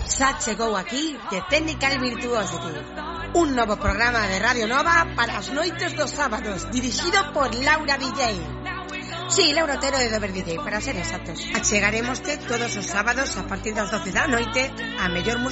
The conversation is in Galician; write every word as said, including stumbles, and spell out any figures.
Xa chegou aquí The Technical Virtuosity, un novo programa de Radio Nova para as noites dos sábados, dirixido por Laura Villei. Sí, Laura Otero de Dover D J, para ser exactos. Achegarémoste todos os sábados a partir das doce da noite a mellor música